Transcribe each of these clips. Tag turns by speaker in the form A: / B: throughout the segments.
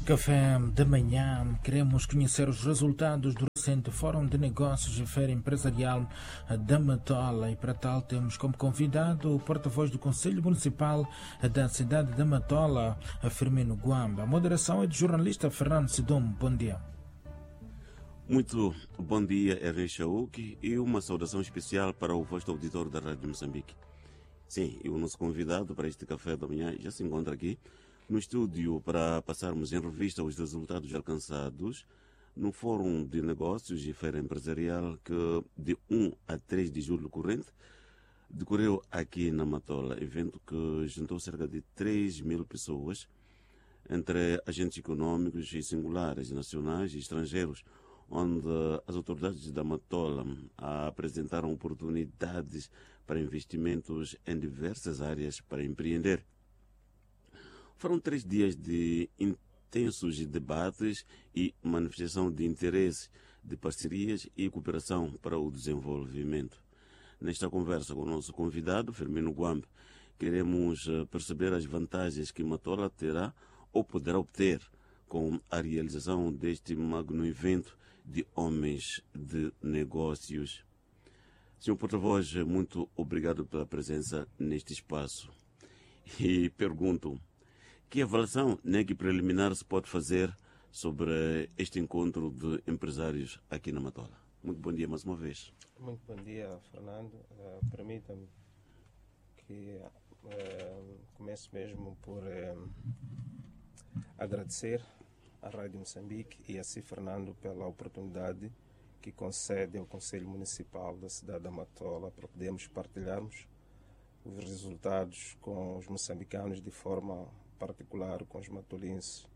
A: Café da manhã, queremos conhecer os resultados do recente Fórum de Negócios e Feira Empresarial da Matola e para tal temos como convidado o porta-voz do Conselho Municipal da cidade da Matola, Firmino Guamba. A moderação é do jornalista Fernando Sidom. Bom dia.
B: Muito bom dia, Ernest Chauque, e uma saudação especial para o vosso auditor da Rádio Moçambique. Sim, e o nosso convidado para este café da manhã já se encontra aqui no estúdio para passarmos em revista os resultados alcançados no Fórum de Negócios e Feira Empresarial que de 1 a 3 de julho corrente decorreu aqui na Matola, evento que juntou cerca de 3.000 pessoas, entre agentes econômicos e singulares, nacionais e estrangeiros, onde as autoridades da Matola apresentaram oportunidades para investimentos em diversas áreas para empreender. Foram 3 dias de intensos debates e manifestação de interesse de parcerias e cooperação para o desenvolvimento. Nesta conversa com o nosso convidado, Firmino Guamba, queremos perceber as vantagens que Matola terá ou poderá obter com a realização deste magno evento de homens de negócios. Senhor porta-voz, muito obrigado pela presença neste espaço. E pergunto, que avaliação preliminar se pode fazer sobre este encontro de empresários aqui na Matola? Muito bom dia mais uma vez.
C: Muito bom dia, Fernando. Permita-me que comece mesmo por agradecer à Rádio Moçambique e a si, Fernando, pela oportunidade que concede ao Conselho Municipal da cidade da Matola para podermos partilharmos os resultados com os moçambicanos, de forma particular com os matolenses,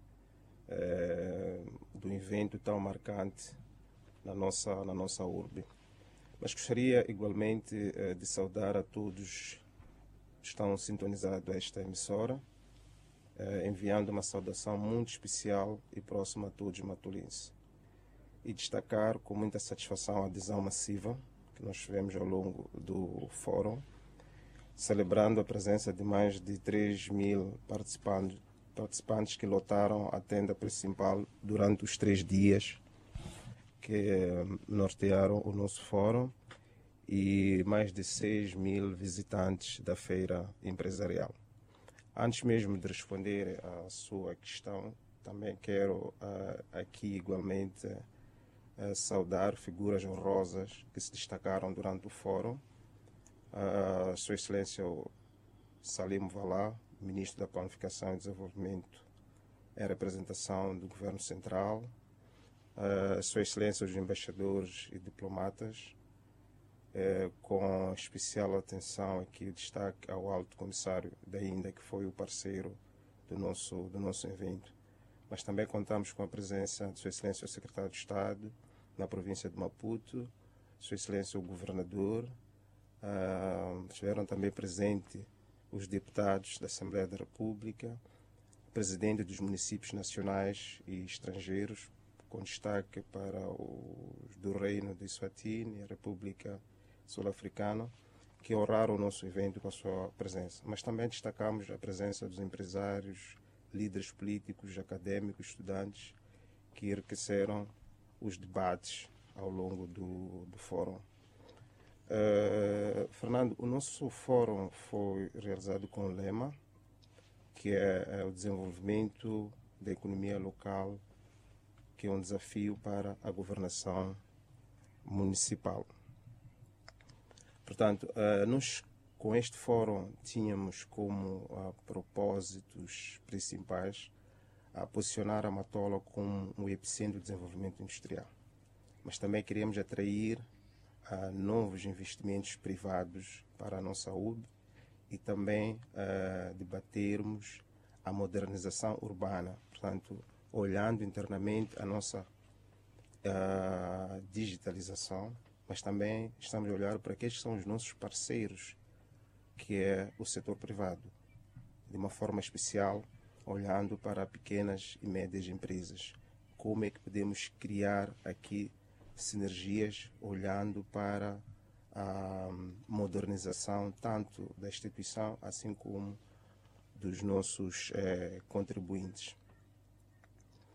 C: do evento tão marcante na nossa urbe. Mas gostaria igualmente de saudar a todos que estão sintonizados a esta emissora, enviando uma saudação muito especial e próxima a todos os matolenses. E destacar com muita satisfação a adesão massiva que nós tivemos ao longo do fórum, celebrando a presença de mais de 3.000 participantes que lotaram a tenda principal durante os 3 dias que nortearam o nosso fórum, e mais de 6.000 visitantes da feira empresarial. Antes mesmo de responder à sua questão, também quero aqui igualmente saudar figuras honrosas que se destacaram durante o fórum. Sua Excelência Salim Valá, Ministro da Planificação e Desenvolvimento em representação do Governo Central, Sua Excelência os embaixadores e diplomatas, com especial atenção aqui o destaque ao Alto Comissário da Índia, que foi o parceiro do nosso evento. Mas também contamos com a presença de Sua Excelência o Secretário de Estado na província de Maputo, Sua Excelência o Governador. Estiveram também presentes os deputados da Assembleia da República, presidente dos municípios nacionais e estrangeiros, com destaque para os do Reino de Eswatini e a República Sul-Africana, que honraram o nosso evento com a sua presença. Mas também destacamos a presença dos empresários, líderes políticos, acadêmicos, estudantes, que enriqueceram os debates ao longo do fórum. Fernando, o nosso fórum foi realizado com um lema, que é o desenvolvimento da economia local, que é um desafio para a governação municipal. Portanto, nós com este fórum tínhamos como propósitos principais a posicionar a Matola como um epicentro do desenvolvimento industrial. Mas também queríamos atrair novos investimentos privados para a nossa urbe e também debatermos a modernização urbana, portanto, olhando internamente a nossa digitalização, mas também estamos a olhar para aqueles que são os nossos parceiros, que é o setor privado, de uma forma especial, olhando para pequenas e médias empresas. Como é que podemos criar aqui sinergias, olhando para a modernização tanto da instituição, assim como dos nossos contribuintes.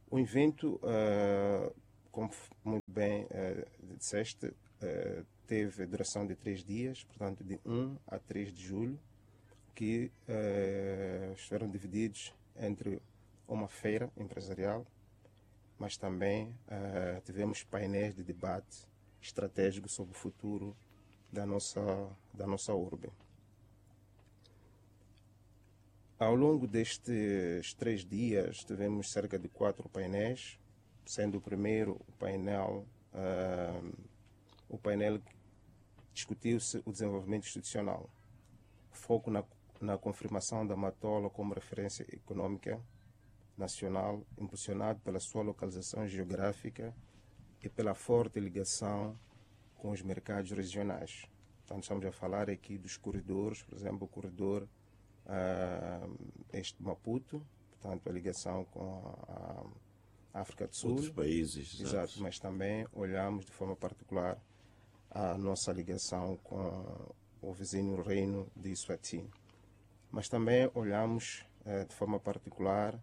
C: O evento, como muito bem disseste, teve duração de 3 dias, portanto de 1 a 3 de julho, que estiveram divididos entre uma feira empresarial, mas também tivemos painéis de debate estratégico sobre o futuro da nossa urbe. Ao longo destes 3 dias, tivemos cerca de 4 painéis, sendo o primeiro o painel discutiu-se o desenvolvimento institucional, foco na confirmação da Matola como referência econômica nacional, impulsionado pela sua localização geográfica e pela forte ligação com os mercados regionais. Então, estamos a falar aqui dos corredores, por exemplo, o corredor este de Maputo, portanto, a ligação com a África do Sul.
B: Outros países.
C: Exato, mas também olhamos de forma particular a nossa ligação com o vizinho reino de Eswatini. Mas também olhamos de forma particular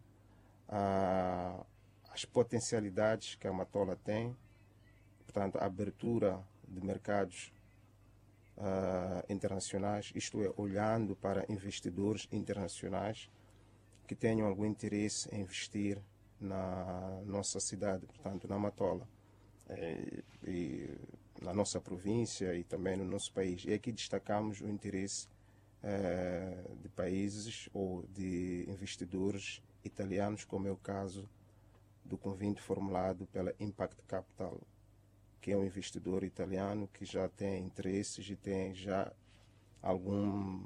C: as potencialidades que a Matola tem, portanto, a abertura de mercados internacionais, isto é, olhando para investidores internacionais que tenham algum interesse em investir na nossa cidade, portanto, na Matola, e na nossa província e também no nosso país. E aqui destacamos o interesse de países ou de investidores italianos, como é o caso do convite formulado pela Impact Capital, que é um investidor italiano que já tem interesses e tem já algum,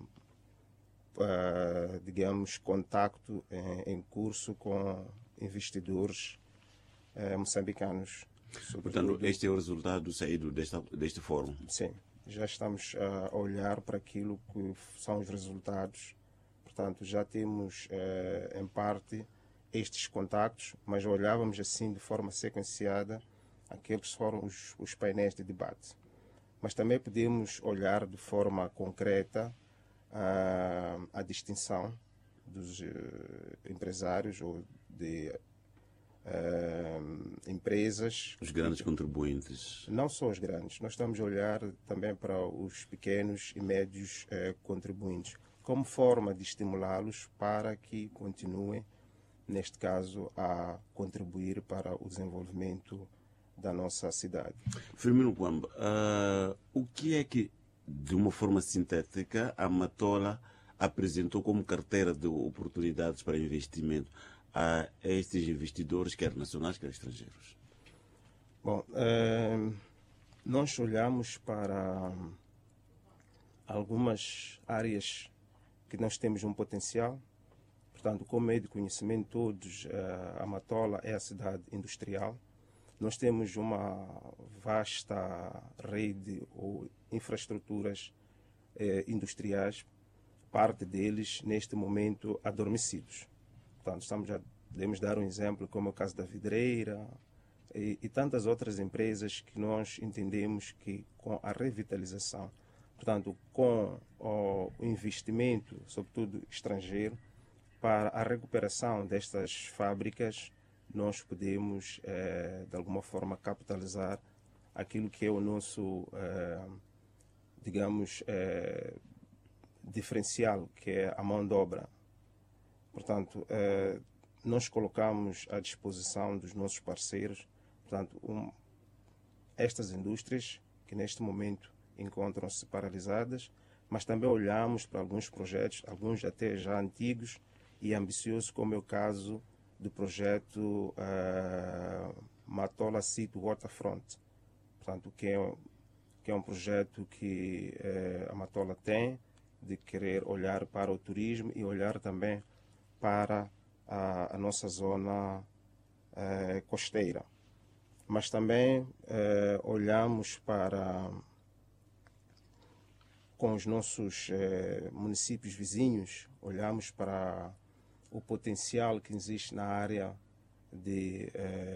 C: digamos, contacto em curso com investidores moçambicanos.
B: Portanto, este é o resultado saído deste fórum?
C: Sim, já estamos a olhar para aquilo que são os resultados. Portanto, já temos, em parte, estes contactos, mas olhávamos assim de forma sequenciada aqueles foram os painéis de debate. Mas também podemos olhar de forma concreta a distinção dos empresários ou de empresas.
B: Os grandes contribuintes.
C: Não só os grandes, nós estamos a olhar também para os pequenos e médios contribuintes, como forma de estimulá-los para que continuem, neste caso, a contribuir para o desenvolvimento da nossa cidade.
B: Firmino Kwamba, o que é que, de uma forma sintética, a Matola apresentou como carteira de oportunidades para investimento a estes investidores, quer nacionais, quer estrangeiros?
C: Bom, nós olhamos para algumas áreas que nós temos um potencial. Portanto, como é de conhecimento todos, a Matola é a cidade industrial. Nós temos uma vasta rede ou infraestruturas industriais, parte deles, neste momento, adormecidos. Portanto, podemos dar um exemplo, como é o caso da Vidreira e tantas outras empresas que nós entendemos que, com a revitalização, portanto, com o investimento, sobretudo estrangeiro, para a recuperação destas fábricas, nós podemos, de alguma forma, capitalizar aquilo que é o nosso, digamos, diferencial, que é a mão de obra. Portanto, nós colocamos à disposição dos nossos parceiros, portanto, estas indústrias que neste momento encontram-se paralisadas, mas também olhamos para alguns projetos, alguns até já antigos e ambiciosos, como é o caso do projeto Matola City Waterfront, portanto, que é um projeto que a Matola tem de querer olhar para o turismo e olhar também para a nossa zona costeira. Mas também olhamos para, com os nossos municípios vizinhos, olhamos para o potencial que existe na área de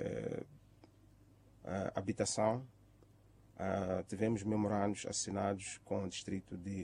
C: habitação. Tivemos memorandos assinados com o distrito de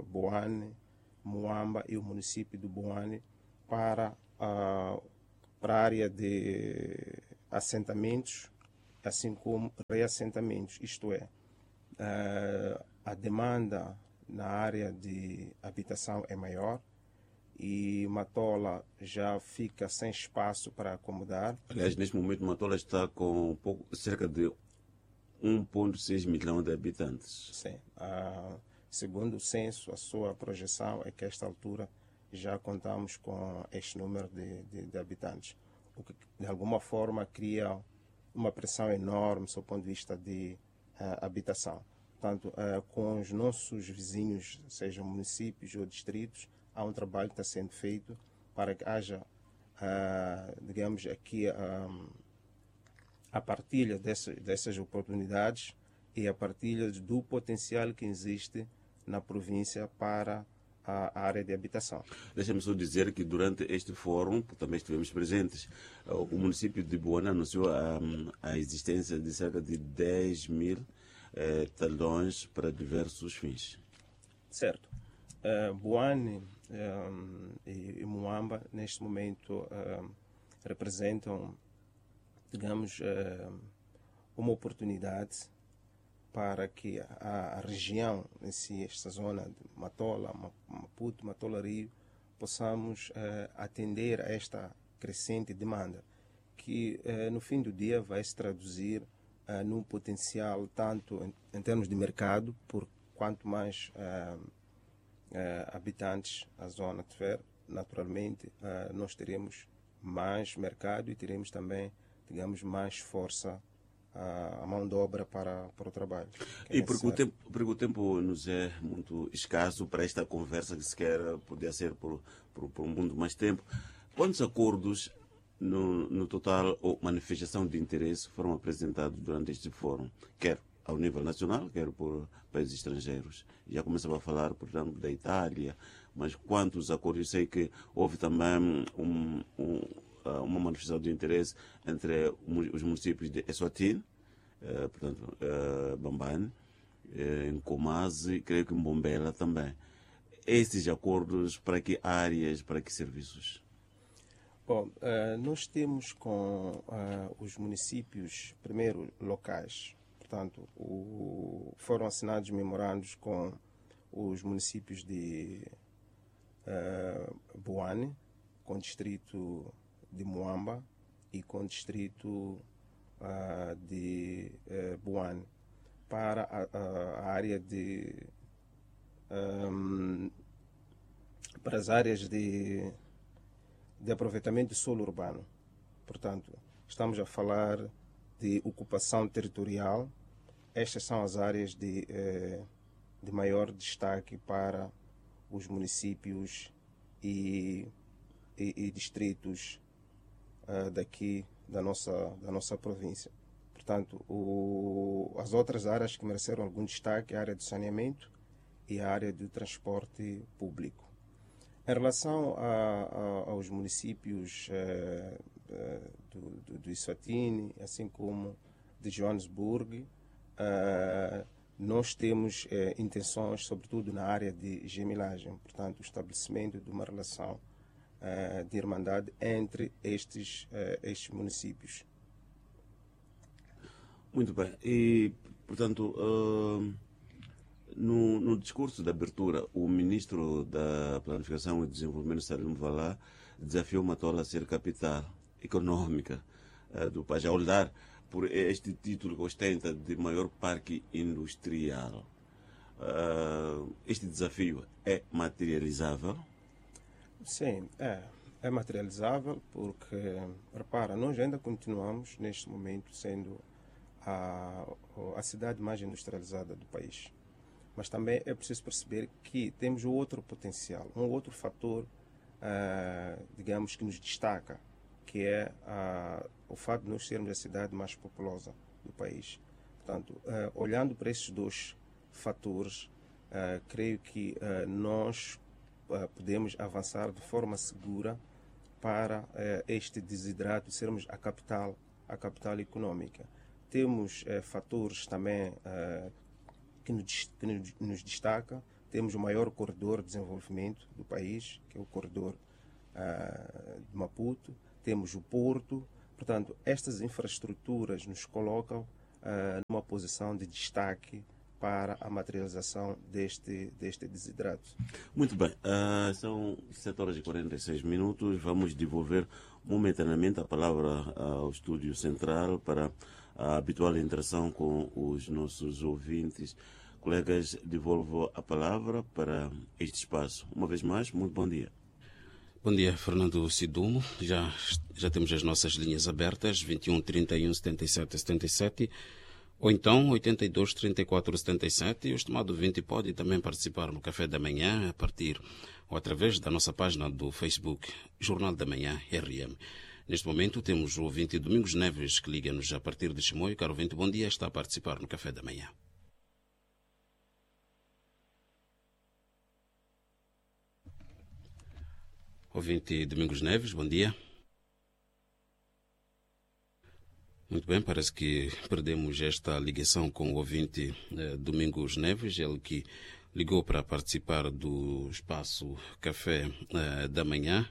C: Boane, Moamba e o município de Boane para área de assentamentos, assim como reassentamentos, isto é, a demanda na área de habitação é maior e Matola já fica sem espaço para acomodar.
B: Aliás, neste momento, Matola está com cerca de 1,6 milhão de habitantes.
C: Sim. Segundo o censo, a sua projeção é que a esta altura já contamos com este número de habitantes, o que de alguma forma cria uma pressão enorme do ponto de vista de habitação. Portanto, com os nossos vizinhos, sejam municípios ou distritos, há um trabalho que está sendo feito para que haja, digamos, aqui a partilha dessas oportunidades e a partilha do potencial que existe na província para a área de habitação.
B: Deixa-me só dizer que durante este fórum, que também estivemos presentes, o município de Boana anunciou a existência de cerca de 10 mil talões para diversos fins.
C: Certo. Boane e Muamba, neste momento, representam, digamos, uma oportunidade para que a região, em si, esta zona de Matola, Maputo, Matola, Rio, possamos atender a esta crescente demanda, que no fim do dia vai se traduzir num potencial tanto em termos de mercado, por quanto mais habitantes a zona tiver, naturalmente nós teremos mais mercado e teremos também, digamos, mais força a mão de obra para o trabalho.
B: E porque o tempo nos é muito escasso para esta conversa, que se quer poder ser por um muito mais tempo, quantos acordos no total ou manifestação de interesse foram apresentados durante este fórum, quer ao nível nacional, quer por países estrangeiros? Já começava a falar, por exemplo, da Itália, mas quantos acordos? Eu sei que houve também uma manifestação de interesse entre os municípios de Eswatini, portanto, Bambane, Nkomazi, creio que Mbombela também. Estes acordos, para que áreas, para que serviços?
C: Bom, nós temos com os municípios, primeiro, locais. Portanto, foram assinados memorandos com os municípios de Boane, com o distrito de Muamba e com o distrito de Boane, para a área para as áreas de aproveitamento de solo urbano. Portanto, estamos a falar de ocupação territorial. Estas são as áreas de maior destaque para os municípios e distritos daqui da nossa província. Portanto, as outras áreas que mereceram algum destaque é a área do saneamento e a área do transporte público. Em relação aos municípios do Eswatini, assim como de Joanesburgo, nós temos intenções, sobretudo na área de gemelagem, portanto, o estabelecimento de uma relação de irmandade entre estes municípios.
B: Muito bem. E, portanto, no discurso de abertura, o ministro da Planificação e Desenvolvimento, Salim Valá, desafiou Matola a ser capital econômica do país, ao olhar por este título que ostenta de maior parque industrial. Este desafio é materializável?
C: Sim, é materializável porque, repara, nós ainda continuamos neste momento sendo a cidade mais industrializada do país. Mas também é preciso perceber que temos outro potencial, um outro fator, digamos, que nos destaca, que é o fato de nós sermos a cidade mais populosa do país. Portanto, olhando para esses dois fatores, creio que nós podemos avançar de forma segura para este desidrato de sermos a capital econômica. Temos fatores também que nos destaca. Temos o maior corredor de desenvolvimento do país, que é o corredor de Maputo. temos o porto. Portanto, estas infraestruturas nos colocam numa posição de destaque para a materialização deste desidrato.
B: Muito bem, são 7 horas e 46 minutos. Vamos devolver momentaneamente a palavra ao estúdio central para a habitual interação com os nossos ouvintes. Colegas, devolvo a palavra para este espaço. Uma vez mais, muito bom dia.
D: Bom dia, Fernando Sidumo. Já temos as nossas linhas abertas, 21 31 77 77, ou então 82 34 77. E o estimado ouvinte pode também participar no Café da Manhã a partir ou através da nossa página do Facebook, Jornal da Manhã RM. Neste momento temos o ouvinte Domingos Neves, que liga-nos a partir de Chimoio. Caro ouvinte, bom dia, está a participar no Café da Manhã. Ouvinte Domingos Neves, bom dia. Muito bem, parece que perdemos esta ligação com o ouvinte Domingos Neves, ele que ligou para participar do espaço Café da Manhã.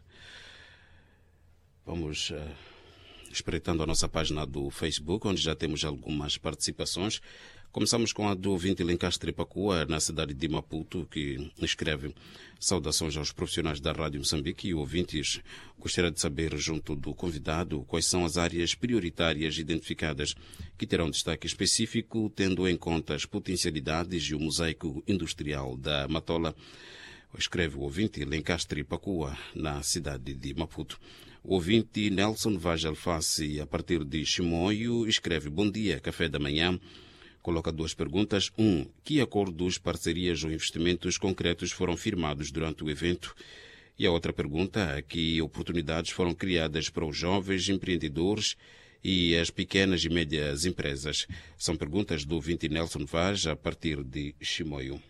D: Vamos espreitando a nossa página do Facebook, onde já temos algumas participações. Começamos com a do ouvinte Lencastre Pacua, na cidade de Maputo, que escreve: saudações aos profissionais da Rádio Moçambique e ouvintes. Gostaria de saber, junto do convidado, quais são as áreas prioritárias identificadas que terão destaque específico, tendo em conta as potencialidades e o mosaico industrial da Matola. Escreve o ouvinte Lencastre Pacua, na cidade de Maputo. O ouvinte Nelson Vaz Alface, a partir de Chimoio, escreve: bom dia, Café da Manhã. Coloca duas perguntas. Que acordos, parcerias ou investimentos concretos foram firmados durante o evento? E a outra pergunta: que oportunidades foram criadas para os jovens empreendedores e as pequenas e médias empresas? São perguntas do ouvinte Nelson Vaz, a partir de Chimoio.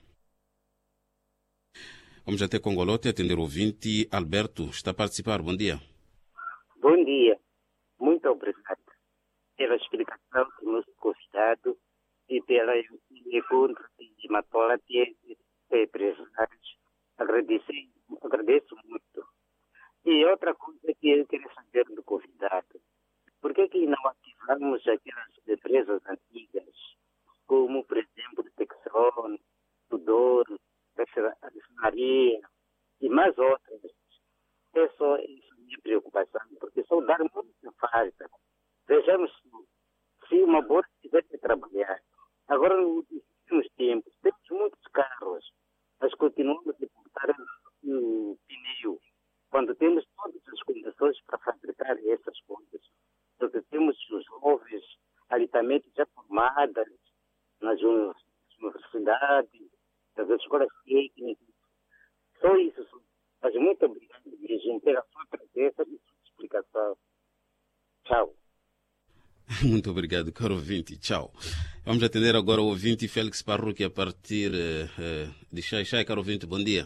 D: Vamos até Congolote atender o ouvinte Alberto. Está a participar. Bom dia.
E: Bom dia. Muito obrigado pela explicação do nosso convidado e pela encontro de Matola e empresários. Agradeço muito. E outra coisa que eu queria saber do convidado: por que não ativamos aquelas empresas antigas, como, por exemplo, Texon, Tudor, Maria e mais outras? É só isso a minha preocupação, porque são dar muita falta. Vejamos se uma boa quiser trabalhar. Agora, nos últimos tempos, temos muitos carros, mas continuamos a importar pneu, quando temos todas as condições para fabricar essas coisas. Porque temos os jovens altamente já formadas nas universidades, nas escolas técnicas. Só isso. Mas muito obrigado mesmo pela sua presença e sua explicação. Tchau.
D: Muito obrigado, caro ouvinte. Tchau. Vamos atender agora o ouvinte Félix Parruque a partir de Xai. Caro ouvinte, bom dia.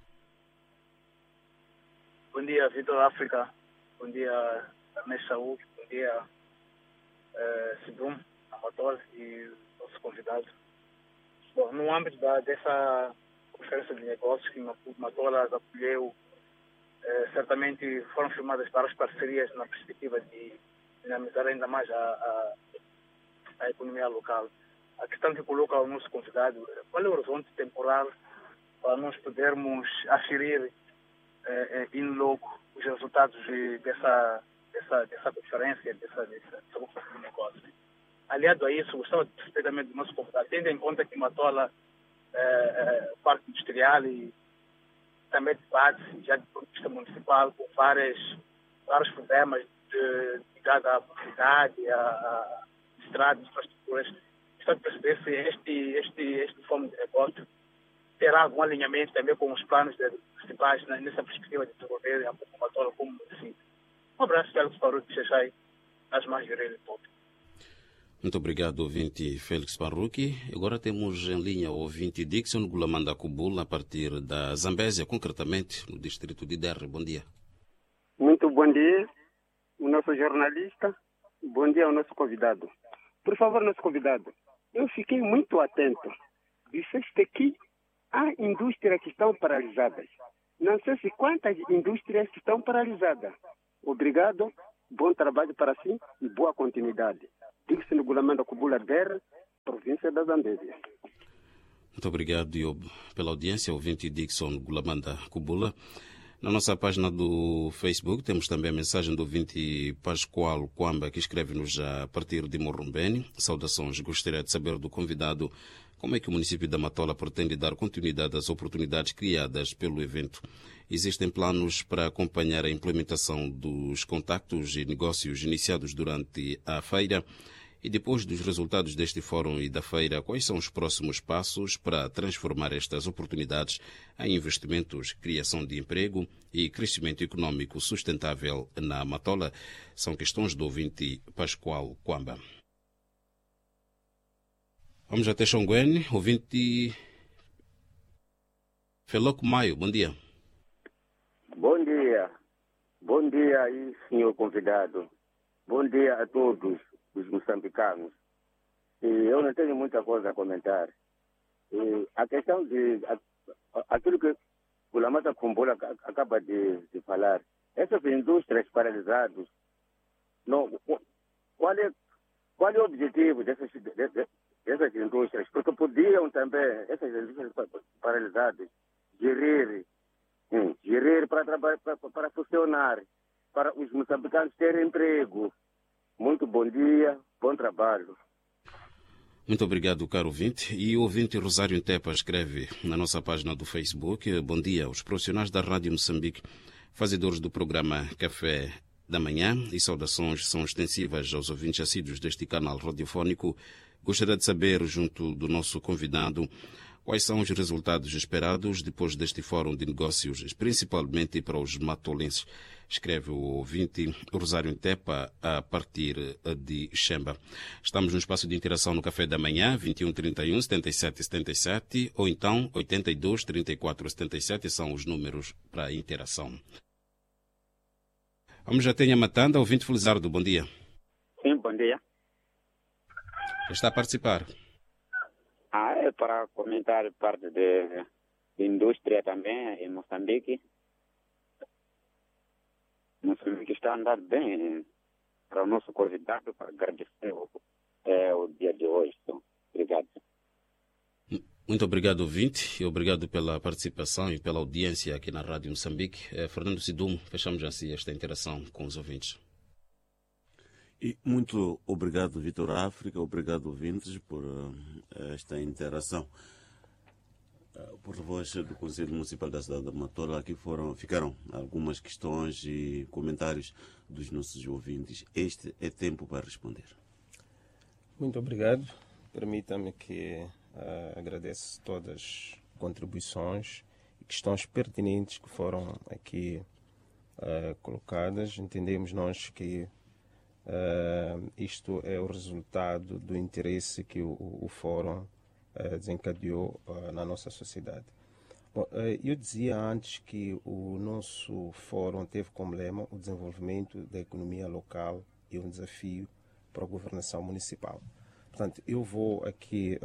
F: Bom dia, Vitor África. Bom dia, Ernest Saúl. Bom dia, Sidum, Amatol e nosso convidado. Bom, no âmbito dessa conferência de negócios que Matola acolheu, certamente foram firmadas várias parcerias na perspectiva de dinamizar ainda mais a economia local. A questão que coloca o nosso convidado: qual é o horizonte temporal para nós podermos aferir in loco os resultados dessa conferência, dessa conferência de negócios? Aliado a isso, gostava de perceber também do nosso convidado, tendo em conta que Matola parque industrial e também debate já de ponto de vista municipal com vários problemas ligados à mobilidade, a estradas, infraestruturas. Gostava de perceber se este fórum de negócio terá algum alinhamento também com os planos municipais nessa perspectiva de desenvolver a Matola como município. Um abraço, Félix Parruque, Xai, as mais de todo.
D: Muito obrigado, ouvinte Félix Parruque. Agora temos em linha o ouvinte Dixon Gulamanda Kubula, a partir da Zambésia, concretamente no distrito de Derre. Bom dia.
G: Muito bom dia, o nosso jornalista. Bom dia ao nosso convidado. Por favor, nosso convidado, eu fiquei muito atento. Disseste que há indústrias que estão paralisadas. Não sei se quantas indústrias estão paralisadas. Obrigado bom trabalho para si e boa continuidade. Dixon Gulamanda Kubula Der, província da Zambésia.
D: Muito obrigado pela audiência, ouvinte Dixon Gulamanda Kubula. Na nossa página do Facebook temos também a mensagem do ouvinte Pascoal Kwamba, que escreve-nos a partir de Morumbeni. Saudações, gostaria de saber do convidado como é que o município da Matola pretende dar continuidade às oportunidades criadas pelo evento. Existem planos para acompanhar a implementação dos contactos e negócios iniciados durante a feira? E depois dos resultados deste fórum e da feira, quais são os próximos passos para transformar estas oportunidades em investimentos, criação de emprego e crescimento econômico sustentável na Matola? São questões do ouvinte Pascoal Kwamba. Vamos até Xonguene, ouvinte Feloco Maio, bom dia.
H: Bom dia aí, senhor convidado. Bom dia a todos os moçambicanos. Eu não tenho muita coisa a comentar. A questão de aquilo que o Lamata Kumbula acaba de falar, essas indústrias paralisadas, qual é o objetivo dessas indústrias? Porque podiam também, essas indústrias paralisadas, gerir para funcionar, para os moçambicanos terem emprego. Muito bom dia, bom trabalho.
D: Muito obrigado, caro ouvinte. E o ouvinte Rosário Intepa escreve na nossa página do Facebook: bom dia, os profissionais da Rádio Moçambique, fazedores do programa Café da Manhã, e saudações são extensivas aos ouvintes assíduos deste canal radiofónico. Gostaria de saber, junto do nosso convidado, quais são os resultados esperados depois deste fórum de negócios, principalmente para os matolenses. Escreve o ouvinte Rosário Intepa a partir de Xemba. Estamos no espaço de interação no Café da Manhã, 21 31 77 77, ou então 82 34 77 são os números para a interação. Vamos até Matanda, ouvinte Felizardo, bom dia.
I: Sim, bom dia.
D: Está a participar.
I: É para comentar parte de indústria também em Moçambique. Moçambique está a andar bem para o nosso convidado, para agradecer o dia de hoje. Então, obrigado.
D: Muito obrigado, ouvinte, e obrigado pela participação e pela audiência aqui na Rádio Moçambique. Fernando Sidum, fechamos assim esta interação com os ouvintes.
B: E muito obrigado, Vitor África, obrigado, ouvintes, por esta interação. Porta-voz do Conselho Municipal da cidade da Matola, aqui ficaram algumas questões e comentários dos nossos ouvintes. Este é tempo para responder.
C: Muito obrigado. Permita-me que agradeço todas as contribuições e questões pertinentes que foram aqui colocadas. Entendemos nós que isto é o resultado do interesse que o Fórum desencadeou na nossa sociedade. Bom, eu dizia antes que o nosso Fórum teve como lema o desenvolvimento da economia local e um desafio para a governação municipal. Portanto, eu vou aqui,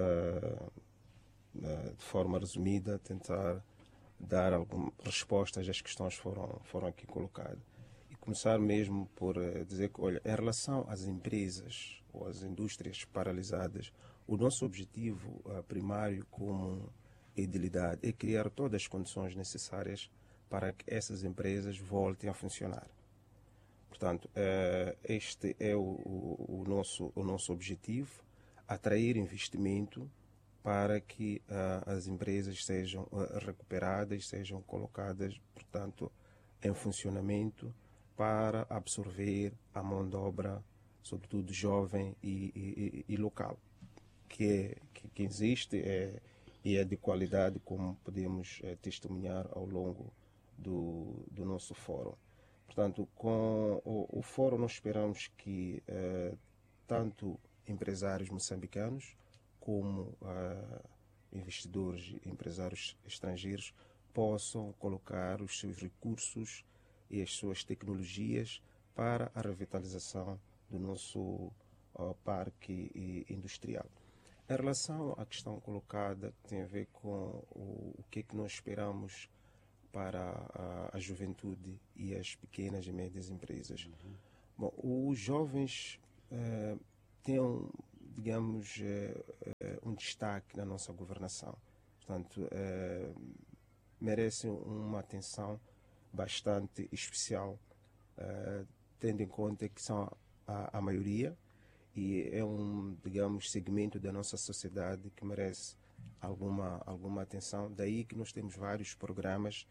C: de forma resumida, tentar dar algumas respostas às questões que foram aqui colocadas. Começar mesmo por dizer que, olha, em relação às empresas ou às indústrias paralisadas, o nosso objetivo primário como edilidade é criar todas as condições necessárias para que essas empresas voltem a funcionar. Portanto, este é o nosso objetivo, atrair investimento para que as empresas sejam recuperadas, sejam colocadas, portanto, em funcionamento, para absorver a mão de obra, sobretudo jovem e local, que existe e é de qualidade, como podemos testemunhar ao longo do nosso fórum. Portanto, com o fórum nós esperamos que tanto empresários moçambicanos como investidores e empresários estrangeiros possam colocar os seus recursos e as suas tecnologias para a revitalização do nosso parque industrial. Em relação à questão colocada, que tem a ver com o que é que nós esperamos para a juventude e as pequenas e médias empresas. Bom, os jovens têm, digamos, um destaque na nossa governação. Portanto, merecem uma atenção bastante especial, tendo em conta que são a maioria e é um, digamos, segmento da nossa sociedade que merece alguma atenção. Daí que nós temos vários programas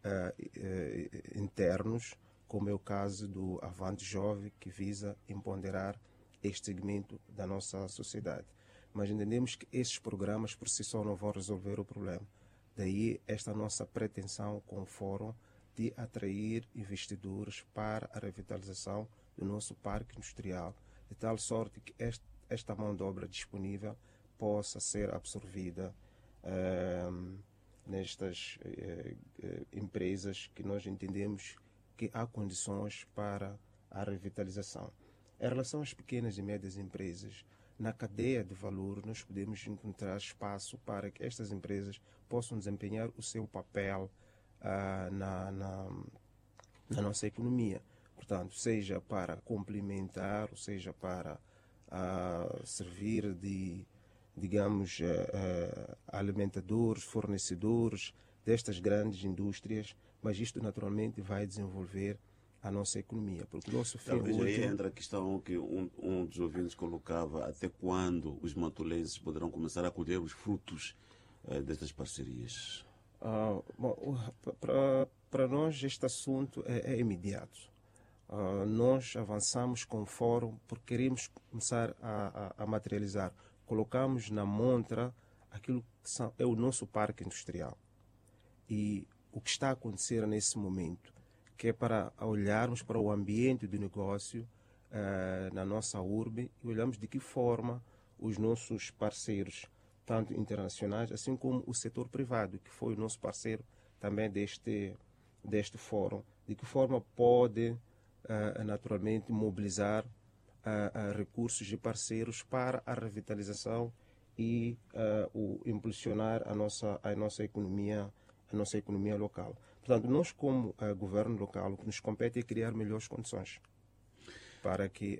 C: internos, como é o caso do Avante Jovem, que visa empoderar este segmento da nossa sociedade. Mas entendemos que esses programas por si só não vão resolver o problema. Daí esta nossa pretensão com o Fórum de atrair investidores para a revitalização do nosso parque industrial, de tal sorte que esta mão de obra disponível possa ser absorvida nestas empresas que nós entendemos que há condições para a revitalização. Em relação às pequenas e médias empresas, na cadeia de valor nós podemos encontrar espaço para que estas empresas possam desempenhar o seu papel na nossa economia. Portanto, seja para complementar, ou seja para servir de, digamos, alimentadores, fornecedores destas grandes indústrias, mas isto naturalmente vai desenvolver a nossa economia. Porque o nosso fim
B: Talvez aí entra a questão que um dos ouvintes colocava: até quando os matolenses poderão começar a colher os frutos destas parcerias?
C: Para nós este assunto é imediato. Nós avançamos com o Fórum porque queremos começar a materializar. Colocamos na montra aquilo que é o nosso parque industrial. E o que está a acontecer nesse momento, que é para olharmos para o ambiente do negócio na nossa urbe e olharmos de que forma os nossos parceiros, tanto internacionais, assim como o setor privado, que foi o nosso parceiro também deste fórum, de que forma pode naturalmente mobilizar recursos de parceiros para a revitalização e impulsionar a nossa economia local. Portanto, nós como governo local, o que nos compete é criar melhores condições para que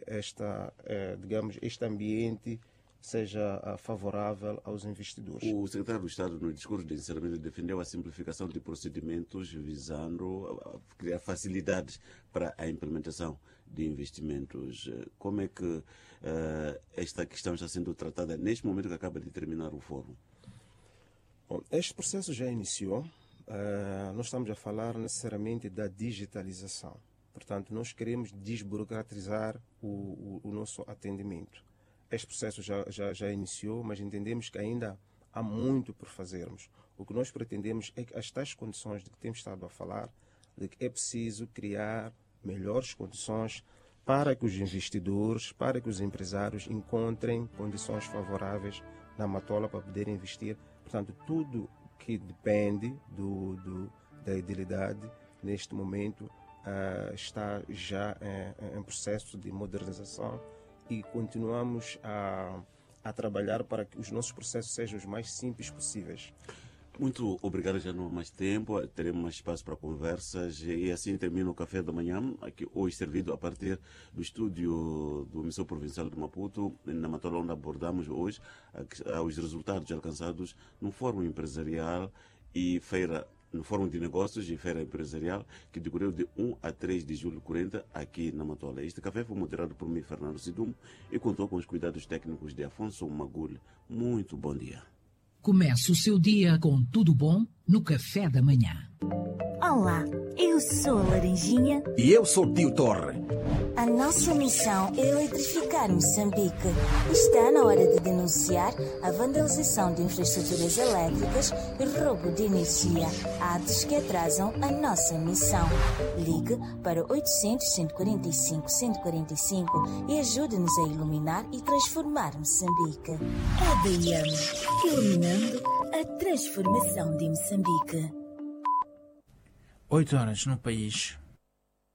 C: este ambiente seja favorável aos investidores.
B: O secretário do Estado, no discurso de encerramento, defendeu a simplificação de procedimentos visando criar facilidades para a implementação de investimentos. Como é que esta questão está sendo tratada neste momento que acaba de terminar o fórum?
C: Bom, este processo já iniciou. Nós estamos a falar necessariamente da digitalização. Portanto, nós queremos desburocratizar o nosso atendimento. Este processo já iniciou, mas entendemos que ainda há muito por fazermos. O que nós pretendemos é que as tais condições de que temos estado a falar, de que é preciso criar melhores condições para que os investidores, para que os empresários encontrem condições favoráveis na Matola para poderem investir. Portanto, tudo que depende da idilidade, neste momento, está já em processo de modernização e continuamos a trabalhar para que os nossos processos sejam os mais simples possíveis.
B: Muito obrigado, já não há mais tempo, teremos mais espaço para conversas e assim termina o Café da Manhã, aqui hoje servido a partir do estúdio do Emissor Provincial de Maputo, na Matola, onde abordamos hoje os resultados alcançados no Fórum Empresarial e Feira, no Fórum de Negócios e Feira Empresarial, que decorreu de 1 a 3 de julho 40 aqui na Matola. Este café foi moderado por mim, Fernando Sidum, e contou com os cuidados técnicos de Afonso Magulho. Muito bom dia.
J: Comece o seu dia com tudo bom no Café da Manhã.
K: Olá, eu sou a Laranjinha.
L: E eu sou o Tio Torre.
K: A nossa missão é eletrificar Moçambique. Está na hora de denunciar a vandalização de infraestruturas elétricas e roubo de energia, atos que atrasam a nossa missão. Ligue para 800-145-145 e ajude-nos a iluminar e transformar Moçambique. ADM, iluminando a transformação de Moçambique.
A: 8 horas no país.